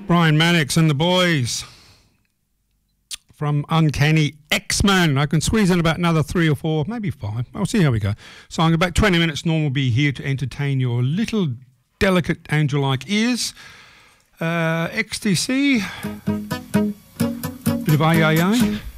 Brian Mannix and the boys from Uncanny X-Men. I can squeeze in about another 3 or 4, maybe 5. I'll see how we go. So I'm about 20 minutes normal be here to entertain your little delicate angel-like ears. XTC, bit of AAA.